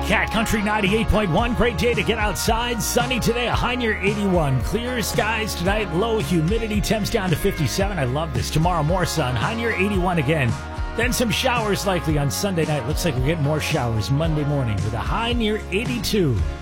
Cat Country 98.1. Great day to get outside. Sunny today, a high near 81. Clear skies tonight, low humidity, temps down to 57. I love this. Tomorrow, more sun, high near 81 again. Then some showers likely on Sunday night. Looks like we're getting more showers Monday morning with a high near 82.